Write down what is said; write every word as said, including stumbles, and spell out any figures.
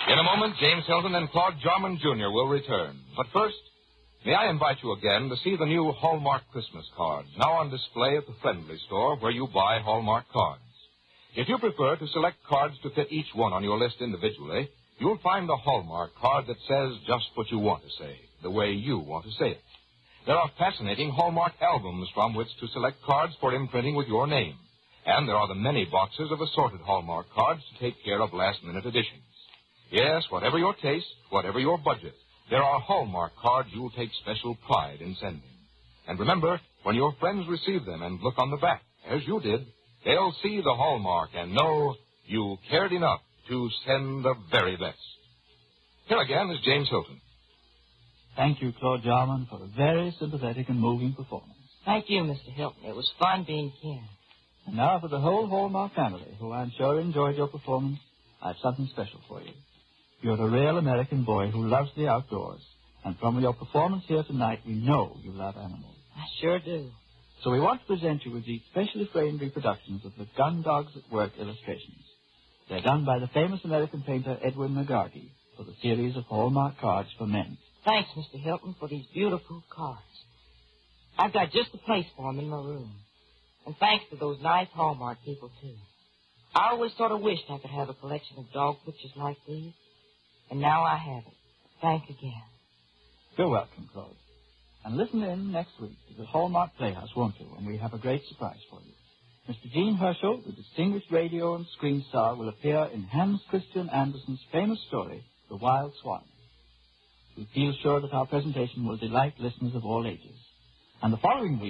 In a moment, James Hilton and Claude Jarman Junior will return. But first, may I invite you again to see the new Hallmark Christmas cards, now on display at the Friendly Store, where you buy Hallmark cards. If you prefer to select cards to fit each one on your list individually, you'll find the Hallmark card that says just what you want to say, the way you want to say it. There are fascinating Hallmark albums from which to select cards for imprinting with your name. And there are the many boxes of assorted Hallmark cards to take care of last-minute additions. Yes, whatever your taste, whatever your budget, there are Hallmark cards you'll take special pride in sending. And remember, when your friends receive them and look on the back, as you did, they'll see the Hallmark and know you cared enough to send the very best. Here again is James Hilton. Thank you, Claude Jarman, for a very sympathetic and moving performance. Thank you, Mister Hilton. It was fun being here. And now for the whole Hallmark family, who I'm sure enjoyed your performance, I have something special for you. You're a real American boy who loves the outdoors. And from your performance here tonight, we know you love animals. I sure do. So we want to present you with these specially framed reproductions of the Gun Dogs at Work illustrations. They're done by the famous American painter Edwin McGarty for the series of Hallmark cards for men. Thanks, Mister Hilton, for these beautiful cards. I've got just the place for them in my room. And thanks to those nice Hallmark people, too. I always sort of wished I could have a collection of dog pictures like these. And now I have it. Thanks again. You're welcome, Claude. And listen in next week to the Hallmark Playhouse, won't you, when we have a great surprise for you. Mister Gene Herschel, the distinguished radio and screen star, will appear in Hans Christian Andersen's famous story, The Wild Swan. We feel sure that our presentation will delight listeners of all ages. And the following week,